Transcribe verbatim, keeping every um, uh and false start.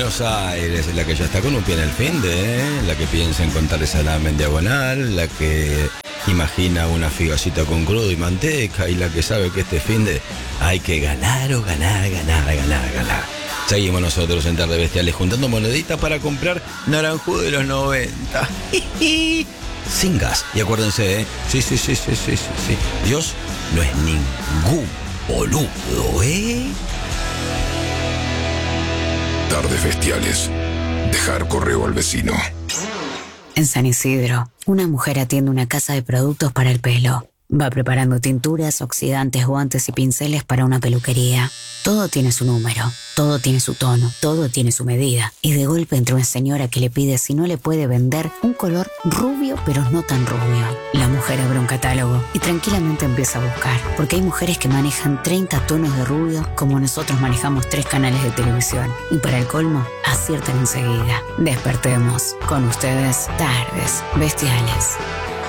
Buenos Aires, la que ya está con un pie en el finde, ¿eh? La que piensa en contar el salame en diagonal, la que imagina una figacita con crudo y manteca, y la que sabe que este finde hay que ganar o ganar, ganar, ganar, ganar. Seguimos nosotros en Tarde Bestiales juntando moneditas para comprar naranjú de los noventa. Sin gas. Y acuérdense, ¿eh? Sí, sí, sí, sí, sí, sí, sí. Dios no es ningún boludo, ¿eh? Tardes Bestiales. Dejar correo al vecino. En San Isidro, una mujer atiende una casa de productos para el pelo. Va preparando tinturas, oxidantes, guantes y pinceles para una peluquería. Todo tiene su número, todo tiene su tono, todo tiene su medida. Y de golpe entra una señora que le pide si no le puede vender un color rubio pero no tan rubio. La mujer abre un catálogo y tranquilamente empieza a buscar, porque hay mujeres que manejan treinta tonos de rubio como nosotros manejamos tres canales de televisión. Y para el colmo, aciertan enseguida. Despertemos. Con ustedes, Tardes Bestiales.